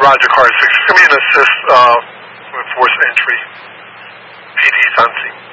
Roger, car 6. It's going to be an assist with force entry. PD's on scene.